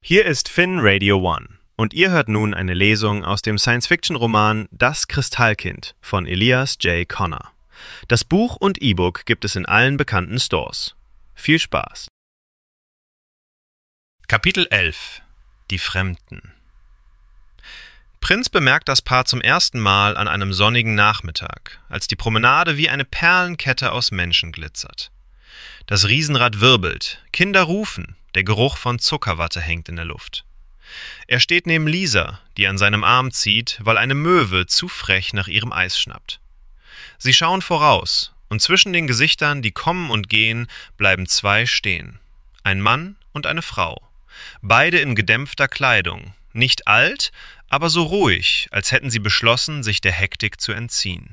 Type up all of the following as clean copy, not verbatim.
Hier ist Finn Radio One und ihr hört nun eine Lesung aus dem Science-Fiction-Roman Das Kristallkind von Elias J. Connor. Das Buch und E-Book gibt es in allen bekannten Stores. Viel Spaß! Kapitel 11 – Die Fremden. Prinz bemerkt das Paar zum ersten Mal an einem sonnigen Nachmittag, als die Promenade wie eine Perlenkette aus Menschen glitzert. Das Riesenrad wirbelt, Kinder rufen, der Geruch von Zuckerwatte hängt in der Luft. Er steht neben Lisa, die an seinem Arm zieht, weil eine Möwe zu frech nach ihrem Eis schnappt. Sie schauen voraus, und zwischen den Gesichtern, die kommen und gehen, bleiben zwei stehen. Ein Mann und eine Frau. Beide in gedämpfter Kleidung, nicht alt, aber so ruhig, als hätten sie beschlossen, sich der Hektik zu entziehen.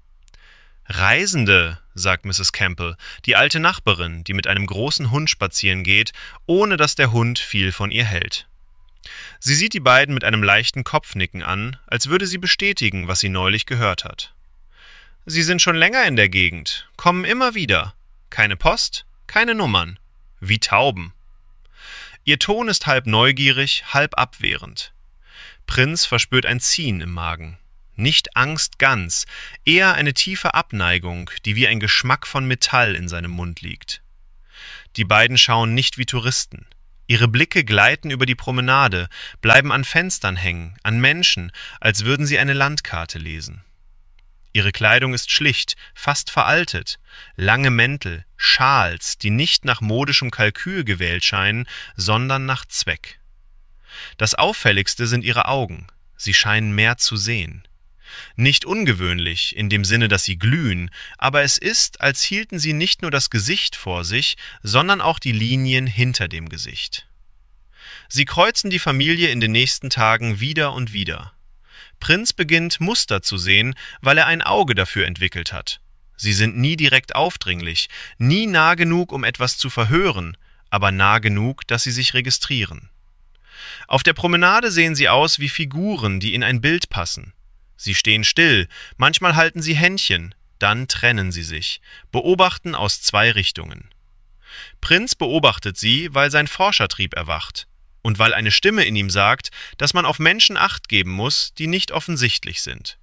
»Reisende«, sagt Mrs. Campbell, die alte Nachbarin, die mit einem großen Hund spazieren geht, ohne dass der Hund viel von ihr hält. Sie sieht die beiden mit einem leichten Kopfnicken an, als würde sie bestätigen, was sie neulich gehört hat. »Sie sind schon länger in der Gegend, kommen immer wieder. Keine Post, keine Nummern. Wie Tauben.« Ihr Ton ist halb neugierig, halb abwehrend. Prinz verspürt ein Ziehen im Magen. Nicht Angst ganz, eher eine tiefe Abneigung, die wie ein Geschmack von Metall in seinem Mund liegt. Die beiden schauen nicht wie Touristen. Ihre Blicke gleiten über die Promenade, bleiben an Fenstern hängen, an Menschen, als würden sie eine Landkarte lesen. Ihre Kleidung ist schlicht, fast veraltet. Lange Mäntel, Schals, die nicht nach modischem Kalkül gewählt scheinen, sondern nach Zweck. Das Auffälligste sind ihre Augen. Sie scheinen mehr zu sehen. Nicht ungewöhnlich, in dem Sinne, dass sie glühen, aber es ist, als hielten sie nicht nur das Gesicht vor sich, sondern auch die Linien hinter dem Gesicht. Sie kreuzen die Familie in den nächsten Tagen wieder und wieder. Prinz beginnt Muster zu sehen, weil er ein Auge dafür entwickelt hat. Sie sind nie direkt aufdringlich, nie nah genug, um etwas zu verhören, aber nah genug, dass sie sich registrieren. Auf der Promenade sehen sie aus wie Figuren, die in ein Bild passen. Sie stehen still, manchmal halten sie Händchen, dann trennen sie sich, beobachten aus zwei Richtungen. Prinz beobachtet sie, weil sein Forschertrieb erwacht und weil eine Stimme in ihm sagt, dass man auf Menschen Acht geben muss, die nicht offensichtlich sind.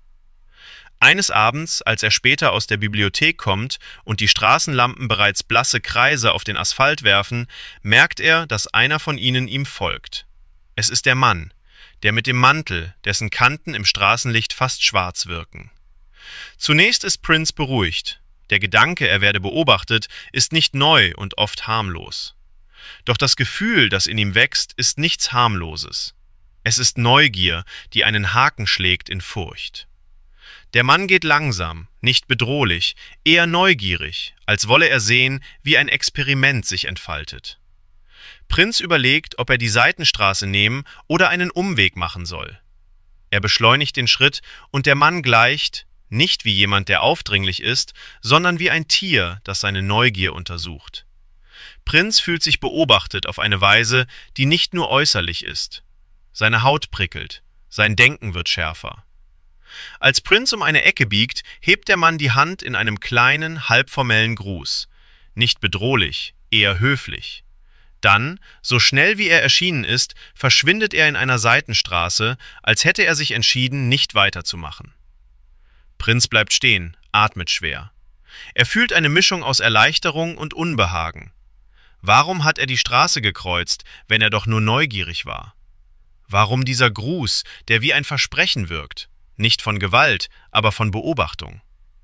Eines Abends, als er später aus der Bibliothek kommt und die Straßenlampen bereits blasse Kreise auf den Asphalt werfen, merkt er, dass einer von ihnen ihm folgt. Es ist der Mann, der mit dem Mantel, dessen Kanten im Straßenlicht fast schwarz wirken. Zunächst ist Prinz beruhigt. Der Gedanke, er werde beobachtet, ist nicht neu und oft harmlos. Doch das Gefühl, das in ihm wächst, ist nichts Harmloses. Es ist Neugier, die einen Haken schlägt in Furcht. Der Mann geht langsam, nicht bedrohlich, eher neugierig, als wolle er sehen, wie ein Experiment sich entfaltet. Prinz überlegt, ob er die Seitenstraße nehmen oder einen Umweg machen soll. Er beschleunigt den Schritt und der Mann gleicht, nicht wie jemand, der aufdringlich ist, sondern wie ein Tier, das seine Neugier untersucht. Prinz fühlt sich beobachtet auf eine Weise, die nicht nur äußerlich ist. Seine Haut prickelt, sein Denken wird schärfer. Als Prinz um eine Ecke biegt, hebt der Mann die Hand in einem kleinen, halbformellen Gruß. Nicht bedrohlich, eher höflich. Dann, so schnell wie er erschienen ist, verschwindet er in einer Seitenstraße, als hätte er sich entschieden, nicht weiterzumachen. Prinz bleibt stehen, atmet schwer. Er fühlt eine Mischung aus Erleichterung und Unbehagen. Warum hat er die Straße gekreuzt, wenn er doch nur neugierig war? Warum dieser Gruß, der wie ein Versprechen wirkt? Nicht von Gewalt, aber von Beobachtung.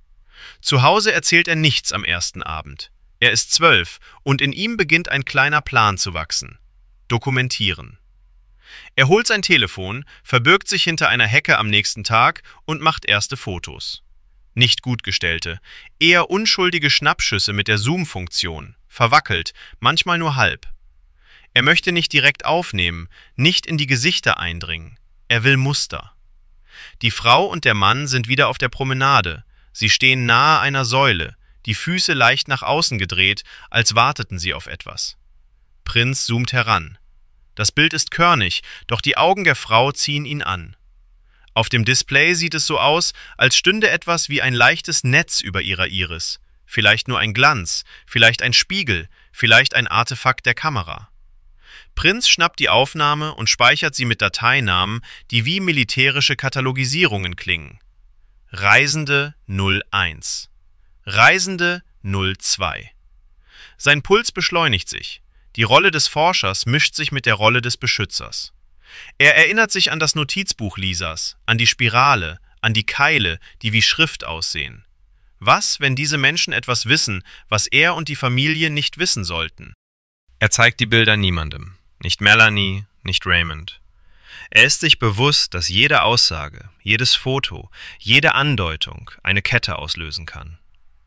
Zu Hause erzählt er nichts am ersten Abend. Er ist 12 und in ihm beginnt ein kleiner Plan zu wachsen. Dokumentieren. Er holt sein Telefon, verbirgt sich hinter einer Hecke am nächsten Tag und macht erste Fotos. Nicht gut gestellte, eher unschuldige Schnappschüsse mit der Zoom-Funktion, verwackelt, manchmal nur halb. Er möchte nicht direkt aufnehmen, nicht in die Gesichter eindringen. Er will Muster. Die Frau und der Mann sind wieder auf der Promenade. Sie stehen nahe einer Säule, die Füße leicht nach außen gedreht, als warteten sie auf etwas. Prinz zoomt heran. Das Bild ist körnig, doch die Augen der Frau ziehen ihn an. Auf dem Display sieht es so aus, als stünde etwas wie ein leichtes Netz über ihrer Iris. Vielleicht nur ein Glanz, vielleicht ein Spiegel, vielleicht ein Artefakt der Kamera. Prinz schnappt die Aufnahme und speichert sie mit Dateinamen, die wie militärische Katalogisierungen klingen. Reisende 01. Reisende 02. Sein Puls beschleunigt sich. Die Rolle des Forschers mischt sich mit der Rolle des Beschützers. Er erinnert sich an das Notizbuch Lisas, an die Spirale, an die Keile, die wie Schrift aussehen. Was, wenn diese Menschen etwas wissen, was er und die Familie nicht wissen sollten? Er zeigt die Bilder niemandem. Nicht Melanie, nicht Raymond. Er ist sich bewusst, dass jede Aussage, jedes Foto, jede Andeutung eine Kette auslösen kann.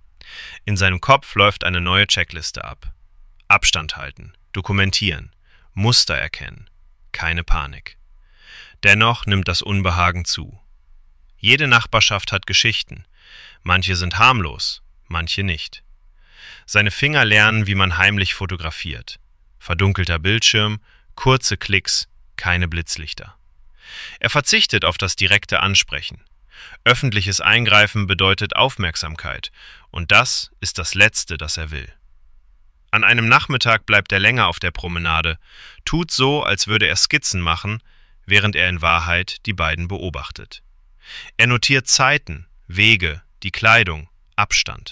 In seinem Kopf läuft eine neue Checkliste ab. Abstand halten, dokumentieren, Muster erkennen, keine Panik. Dennoch nimmt das Unbehagen zu. Jede Nachbarschaft hat Geschichten. Manche sind harmlos, manche nicht. Seine Finger lernen, wie man heimlich fotografiert. Verdunkelter Bildschirm, kurze Klicks, keine Blitzlichter. Er verzichtet auf das direkte Ansprechen. Öffentliches Eingreifen bedeutet Aufmerksamkeit, und das ist das Letzte, das er will. An einem Nachmittag bleibt er länger auf der Promenade, tut so, als würde er Skizzen machen, während er in Wahrheit die beiden beobachtet. Er notiert Zeiten, Wege, die Kleidung, Abstand.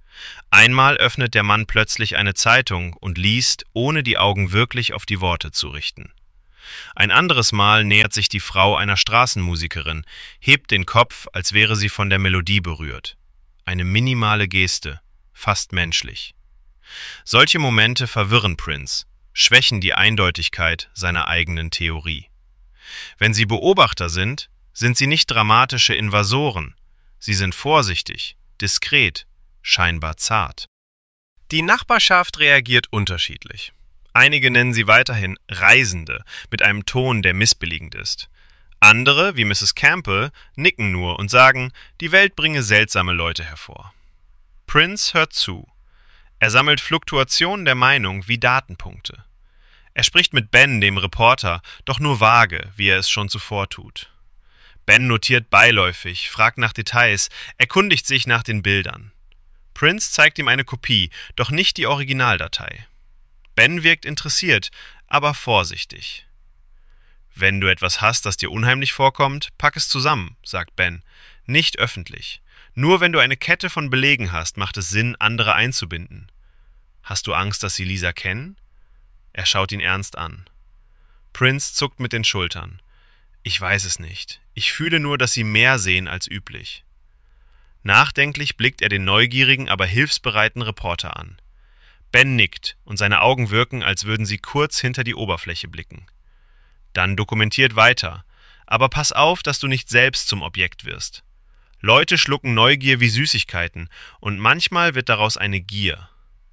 Einmal öffnet der Mann plötzlich eine Zeitung und liest, ohne die Augen wirklich auf die Worte zu richten. Ein anderes Mal nähert sich die Frau einer Straßenmusikerin, hebt den Kopf, als wäre sie von der Melodie berührt. Eine minimale Geste, fast menschlich. Solche Momente verwirren Prinz, schwächen die Eindeutigkeit seiner eigenen Theorie. Wenn sie Beobachter sind sie nicht dramatische Invasoren. Sie sind vorsichtig, diskret, scheinbar zart. Die Nachbarschaft reagiert unterschiedlich. Einige nennen sie weiterhin Reisende, mit einem Ton, der missbilligend ist. Andere, wie Mrs. Campbell, nicken nur und sagen, die Welt bringe seltsame Leute hervor. Prinz hört zu. Er sammelt Fluktuationen der Meinung wie Datenpunkte. Er spricht mit Ben, dem Reporter, doch nur vage, wie er es schon zuvor tut. Ben notiert beiläufig, fragt nach Details, erkundigt sich nach den Bildern. Prinz zeigt ihm eine Kopie, doch nicht die Originaldatei. Ben wirkt interessiert, aber vorsichtig. »Wenn du etwas hast, das dir unheimlich vorkommt, pack es zusammen«, sagt Ben. »Nicht öffentlich. Nur wenn du eine Kette von Belegen hast, macht es Sinn, andere einzubinden. Hast du Angst, dass sie Lisa kennen?« Er schaut ihn ernst an. Prinz zuckt mit den Schultern. »Ich weiß es nicht. Ich fühle nur, dass sie mehr sehen als üblich.« Nachdenklich blickt er den neugierigen, aber hilfsbereiten Reporter an. Ben nickt und seine Augen wirken, als würden sie kurz hinter die Oberfläche blicken. Dann dokumentiert weiter, aber pass auf, dass du nicht selbst zum Objekt wirst. Leute schlucken Neugier wie Süßigkeiten und manchmal wird daraus eine Gier.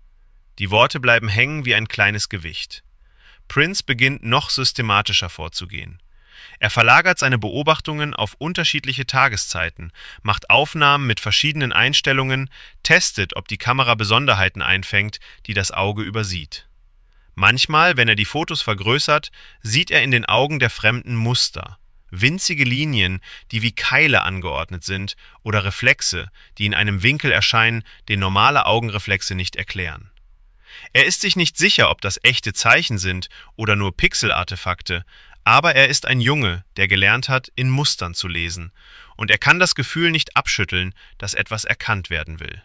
Die Worte bleiben hängen wie ein kleines Gewicht. Prinz beginnt noch systematischer vorzugehen. Er verlagert seine Beobachtungen auf unterschiedliche Tageszeiten, macht Aufnahmen mit verschiedenen Einstellungen, testet, ob die Kamera Besonderheiten einfängt, die das Auge übersieht. Manchmal, wenn er die Fotos vergrößert, sieht er in den Augen der Fremden Muster, winzige Linien, die wie Keile angeordnet sind, oder Reflexe, die in einem Winkel erscheinen, den normale Augenreflexe nicht erklären. Er ist sich nicht sicher, ob das echte Zeichen sind oder nur Pixelartefakte, aber er ist ein Junge, der gelernt hat, in Mustern zu lesen, und er kann das Gefühl nicht abschütteln, dass etwas erkannt werden will.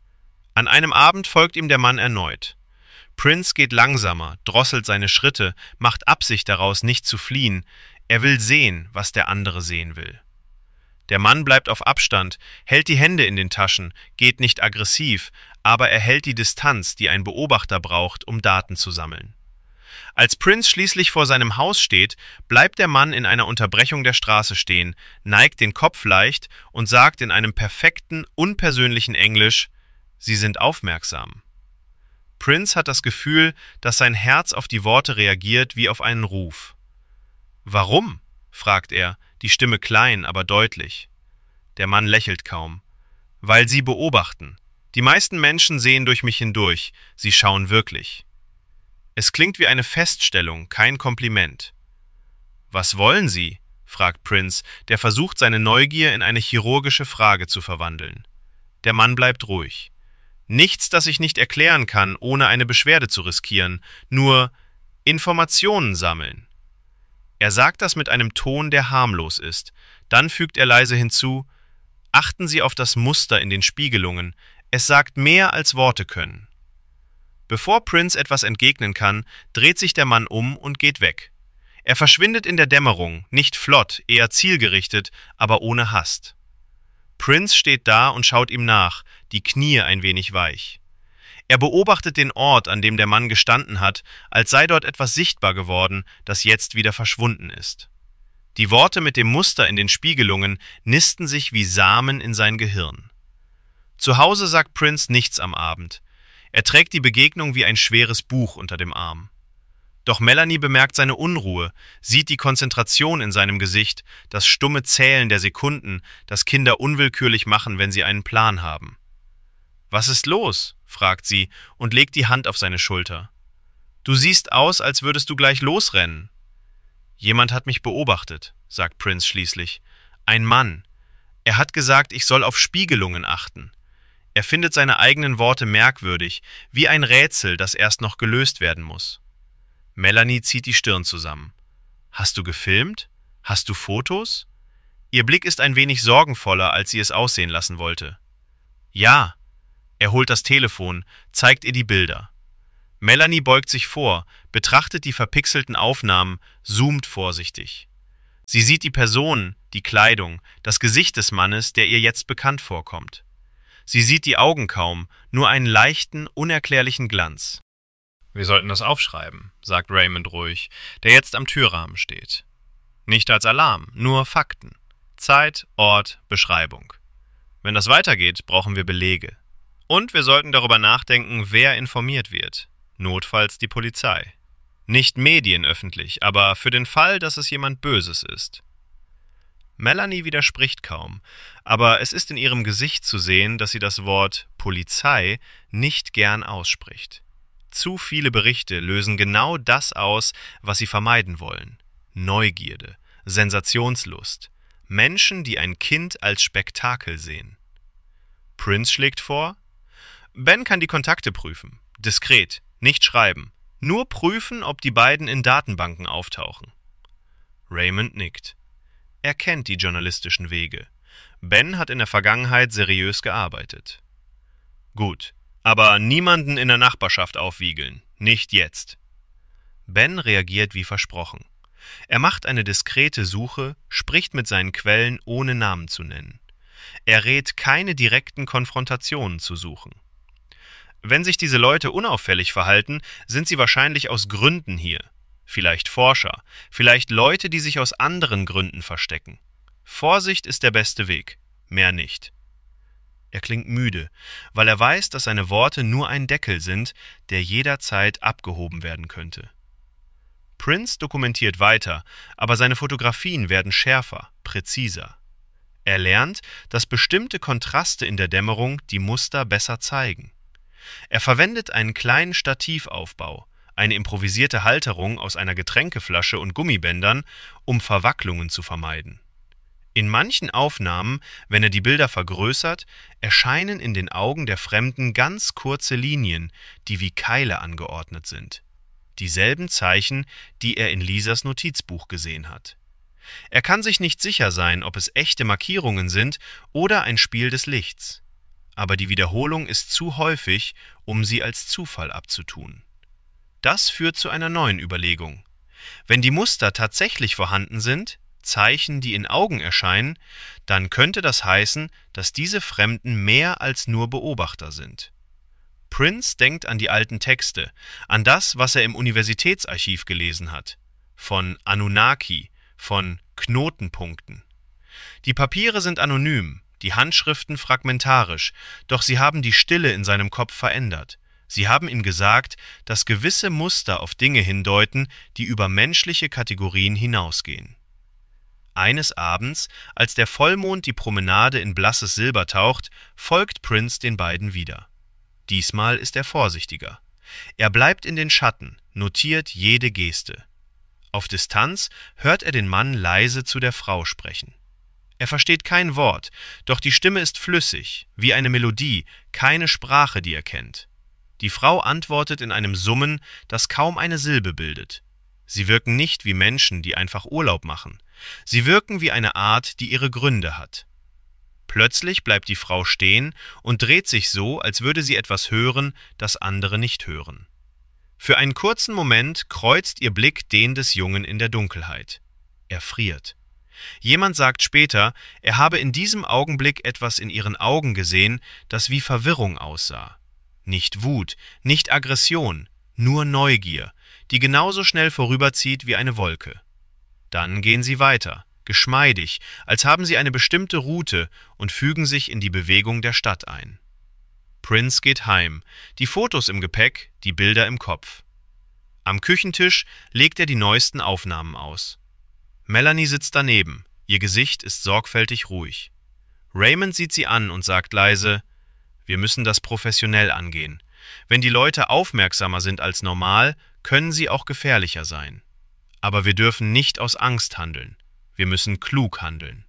An einem Abend folgt ihm der Mann erneut. Prinz geht langsamer, drosselt seine Schritte, macht Absicht daraus, nicht zu fliehen. Er will sehen, was der andere sehen will. Der Mann bleibt auf Abstand, hält die Hände in den Taschen, geht nicht aggressiv, aber er hält die Distanz, die ein Beobachter braucht, um Daten zu sammeln. Als Prinz schließlich vor seinem Haus steht, bleibt der Mann in einer Unterbrechung der Straße stehen, neigt den Kopf leicht und sagt in einem perfekten, unpersönlichen Englisch: »Sie sind aufmerksam.« Prinz hat das Gefühl, dass sein Herz auf die Worte reagiert wie auf einen Ruf. »Warum?« fragt er, die Stimme klein, aber deutlich. Der Mann lächelt kaum. »Weil Sie beobachten. Die meisten Menschen sehen durch mich hindurch, sie schauen wirklich.« Es klingt wie eine Feststellung, kein Kompliment. »Was wollen Sie?« fragt Prinz, der versucht, seine Neugier in eine chirurgische Frage zu verwandeln. Der Mann bleibt ruhig. »Nichts, das ich nicht erklären kann, ohne eine Beschwerde zu riskieren. Nur, Informationen sammeln. Er sagt das mit einem Ton, der harmlos ist. Dann fügt er leise hinzu: Achten Sie auf das Muster in den Spiegelungen. Es sagt mehr, als Worte können. Bevor Prince etwas entgegnen kann, dreht sich der Mann um und geht weg. Er verschwindet in der Dämmerung, nicht flott, eher zielgerichtet, aber ohne Hast. Prince steht da und schaut ihm nach, die Knie ein wenig weich. Er beobachtet den Ort, an dem der Mann gestanden hat, als sei dort etwas sichtbar geworden, das jetzt wieder verschwunden ist. Die Worte mit dem Muster in den Spiegelungen nisten sich wie Samen in sein Gehirn. Zu Hause sagt Prince nichts am Abend. Er trägt die Begegnung wie ein schweres Buch unter dem Arm. Doch Melanie bemerkt seine Unruhe, sieht die Konzentration in seinem Gesicht, das stumme Zählen der Sekunden, das Kinder unwillkürlich machen, wenn sie einen Plan haben. »Was ist los?« fragt sie und legt die Hand auf seine Schulter. »Du siehst aus, als würdest du gleich losrennen.« »Jemand hat mich beobachtet«, sagt Prince schließlich. »Ein Mann. Er hat gesagt, ich soll auf Spiegelungen achten. Er findet seine eigenen Worte merkwürdig, wie ein Rätsel, das erst noch gelöst werden muss.« Melanie zieht die Stirn zusammen. »Hast du gefilmt? Hast du Fotos?« Ihr Blick ist ein wenig sorgenvoller, als sie es aussehen lassen wollte. »Ja.« Er holt das Telefon, zeigt ihr die Bilder. Melanie beugt sich vor, betrachtet die verpixelten Aufnahmen, zoomt vorsichtig. Sie sieht die Person, die Kleidung, das Gesicht des Mannes, der ihr jetzt bekannt vorkommt. Sie sieht die Augen kaum, nur einen leichten, unerklärlichen Glanz. »Wir sollten das aufschreiben«, sagt Raymond ruhig, der jetzt am Türrahmen steht. »Nicht als Alarm, nur Fakten. Zeit, Ort, Beschreibung. Wenn das weitergeht, brauchen wir Belege. Und wir sollten darüber nachdenken, wer informiert wird. Notfalls die Polizei. Nicht medienöffentlich, aber für den Fall, dass es jemand Böses ist.« Melanie widerspricht kaum, aber es ist in ihrem Gesicht zu sehen, dass sie das Wort Polizei nicht gern ausspricht. Zu viele Berichte lösen genau das aus, was sie vermeiden wollen. Neugierde, Sensationslust, Menschen, die ein Kind als Spektakel sehen. Prince schlägt vor: Ben kann die Kontakte prüfen. Diskret, nicht schreiben. Nur prüfen, ob die beiden in Datenbanken auftauchen. Raymond nickt. Er kennt die journalistischen Wege. Ben hat in der Vergangenheit seriös gearbeitet. Gut, aber niemanden in der Nachbarschaft aufwiegeln. Nicht jetzt. Ben reagiert wie versprochen. Er macht eine diskrete Suche, spricht mit seinen Quellen, ohne Namen zu nennen. Er rät, keine direkten Konfrontationen zu suchen. Wenn sich diese Leute unauffällig verhalten, sind sie wahrscheinlich aus Gründen hier. Vielleicht Forscher, vielleicht Leute, die sich aus anderen Gründen verstecken. Vorsicht ist der beste Weg, mehr nicht. Er klingt müde, weil er weiß, dass seine Worte nur ein Deckel sind, der jederzeit abgehoben werden könnte. Prince dokumentiert weiter, aber seine Fotografien werden schärfer, präziser. Er lernt, dass bestimmte Kontraste in der Dämmerung die Muster besser zeigen. Er verwendet einen kleinen Stativaufbau, eine improvisierte Halterung aus einer Getränkeflasche und Gummibändern, um Verwacklungen zu vermeiden. In manchen Aufnahmen, wenn er die Bilder vergrößert, erscheinen in den Augen der Fremden ganz kurze Linien, die wie Keile angeordnet sind. Dieselben Zeichen, die er in Lisas Notizbuch gesehen hat. Er kann sich nicht sicher sein, ob es echte Markierungen sind oder ein Spiel des Lichts. Aber die Wiederholung ist zu häufig, um sie als Zufall abzutun. Das führt zu einer neuen Überlegung. Wenn die Muster tatsächlich vorhanden sind, Zeichen, die in Augen erscheinen, dann könnte das heißen, dass diese Fremden mehr als nur Beobachter sind. Prince denkt an die alten Texte, an das, was er im Universitätsarchiv gelesen hat. Von Anunnaki, von Knotenpunkten. Die Papiere sind anonym, die Handschriften fragmentarisch, doch sie haben die Stille in seinem Kopf verändert. Sie haben ihm gesagt, dass gewisse Muster auf Dinge hindeuten, die über menschliche Kategorien hinausgehen. Eines Abends, als der Vollmond die Promenade in blasses Silber taucht, folgt Prince den beiden wieder. Diesmal ist er vorsichtiger. Er bleibt in den Schatten, notiert jede Geste. Auf Distanz hört er den Mann leise zu der Frau sprechen. Er versteht kein Wort, doch die Stimme ist flüssig, wie eine Melodie, keine Sprache, die er kennt. Die Frau antwortet in einem Summen, das kaum eine Silbe bildet. Sie wirken nicht wie Menschen, die einfach Urlaub machen. Sie wirken wie eine Art, die ihre Gründe hat. Plötzlich bleibt die Frau stehen und dreht sich so, als würde sie etwas hören, das andere nicht hören. Für einen kurzen Moment kreuzt ihr Blick den des Jungen in der Dunkelheit. Er friert. Jemand sagt später, er habe in diesem Augenblick etwas in ihren Augen gesehen, das wie Verwirrung aussah. Nicht Wut, nicht Aggression, nur Neugier, die genauso schnell vorüberzieht wie eine Wolke. Dann gehen sie weiter, geschmeidig, als haben sie eine bestimmte Route und fügen sich in die Bewegung der Stadt ein. Prince geht heim, die Fotos im Gepäck, die Bilder im Kopf. Am Küchentisch legt er die neuesten Aufnahmen aus. Melanie sitzt daneben, ihr Gesicht ist sorgfältig ruhig. Raymond sieht sie an und sagt leise: Wir müssen das professionell angehen. Wenn die Leute aufmerksamer sind als normal, können sie auch gefährlicher sein. Aber wir dürfen nicht aus Angst handeln. Wir müssen klug handeln.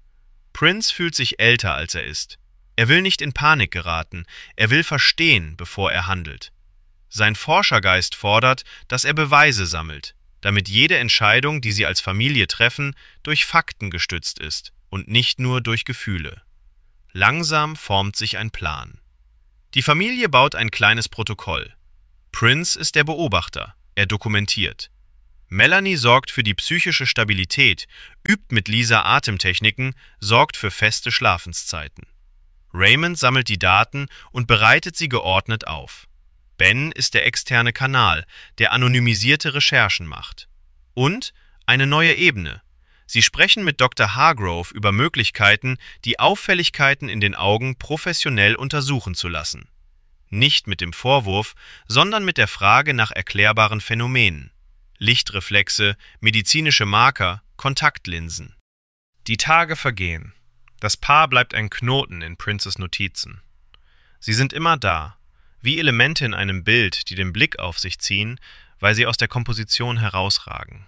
Prince fühlt sich älter, als er ist. Er will nicht in Panik geraten, er will verstehen, bevor er handelt. Sein Forschergeist fordert, dass er Beweise sammelt, damit jede Entscheidung, die sie als Familie treffen, durch Fakten gestützt ist und nicht nur durch Gefühle. Langsam formt sich ein Plan. Die Familie baut ein kleines Protokoll. Prince ist der Beobachter, er dokumentiert. Melanie sorgt für die psychische Stabilität, übt mit Lisa Atemtechniken, sorgt für feste Schlafenszeiten. Raymond sammelt die Daten und bereitet sie geordnet auf. Ben ist der externe Kanal, der anonymisierte Recherchen macht. Und eine neue Ebene. Sie sprechen mit Dr. Hargrove über Möglichkeiten, die Auffälligkeiten in den Augen professionell untersuchen zu lassen. Nicht mit dem Vorwurf, sondern mit der Frage nach erklärbaren Phänomenen. Lichtreflexe, medizinische Marker, Kontaktlinsen. Die Tage vergehen. Das Paar bleibt ein Knoten in Princes Notizen. Sie sind immer da, wie Elemente in einem Bild, die den Blick auf sich ziehen, weil sie aus der Komposition herausragen.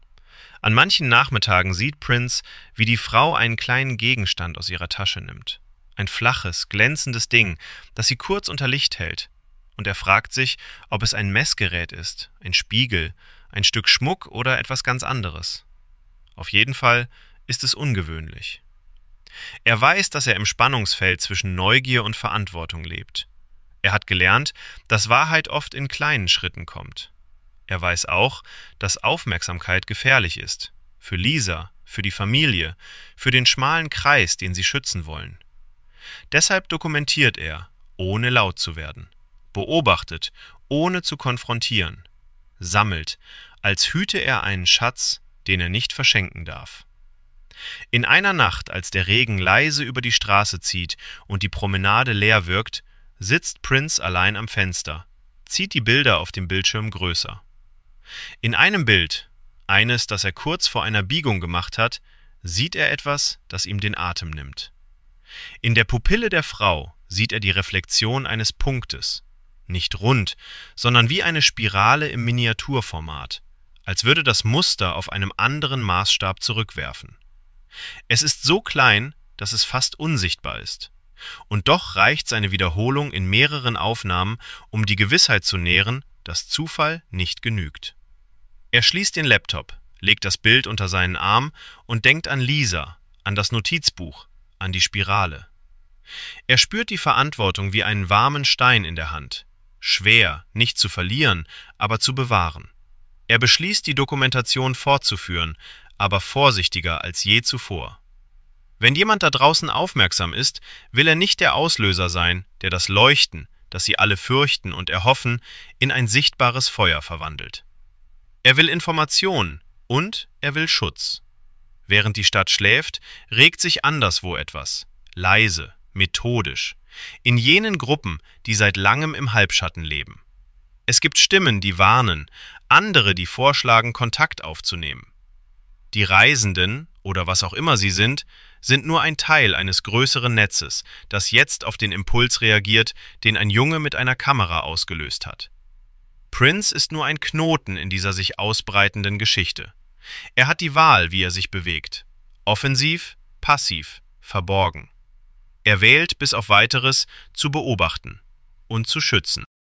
An manchen Nachmittagen sieht Prince, wie die Frau einen kleinen Gegenstand aus ihrer Tasche nimmt. Ein flaches, glänzendes Ding, das sie kurz unter Licht hält. Und er fragt sich, ob es ein Messgerät ist, ein Spiegel, ein Stück Schmuck oder etwas ganz anderes. Auf jeden Fall ist es ungewöhnlich. Er weiß, dass er im Spannungsfeld zwischen Neugier und Verantwortung lebt. Er hat gelernt, dass Wahrheit oft in kleinen Schritten kommt. Er weiß auch, dass Aufmerksamkeit gefährlich ist. Für Lisa, für die Familie, für den schmalen Kreis, den sie schützen wollen. Deshalb dokumentiert er, ohne laut zu werden. Beobachtet, ohne zu konfrontieren. Sammelt, als hüte er einen Schatz, den er nicht verschenken darf. In einer Nacht, als der Regen leise über die Straße zieht und die Promenade leer wirkt, sitzt Prince allein am Fenster, zieht die Bilder auf dem Bildschirm größer. In einem Bild, eines, das er kurz vor einer Biegung gemacht hat, sieht er etwas, das ihm den Atem nimmt. In der Pupille der Frau sieht er die Reflexion eines Punktes, nicht rund, sondern wie eine Spirale im Miniaturformat, als würde das Muster auf einem anderen Maßstab zurückwerfen. Es ist so klein, dass es fast unsichtbar ist. Und doch reicht seine Wiederholung in mehreren Aufnahmen, um die Gewissheit zu nähren, dass Zufall nicht genügt. Er schließt den Laptop, legt das Bild unter seinen Arm und denkt an Lisa, an das Notizbuch, an die Spirale. Er spürt die Verantwortung wie einen warmen Stein in der Hand. Schwer, nicht zu verlieren, aber zu bewahren. Er beschließt, die Dokumentation fortzuführen, aber vorsichtiger als je zuvor. Wenn jemand da draußen aufmerksam ist, will er nicht der Auslöser sein, der das Leuchten, das sie alle fürchten und erhoffen, in ein sichtbares Feuer verwandelt. Er will Information und er will Schutz. Während die Stadt schläft, regt sich anderswo etwas, leise, methodisch, in jenen Gruppen, die seit langem im Halbschatten leben. Es gibt Stimmen, die warnen, andere, die vorschlagen, Kontakt aufzunehmen. Die Reisenden, oder was auch immer sie sind nur ein Teil eines größeren Netzes, das jetzt auf den Impuls reagiert, den ein Junge mit einer Kamera ausgelöst hat. Prince ist nur ein Knoten in dieser sich ausbreitenden Geschichte. Er hat die Wahl, wie er sich bewegt. Offensiv, passiv, verborgen. Er wählt, bis auf Weiteres, zu beobachten und zu schützen.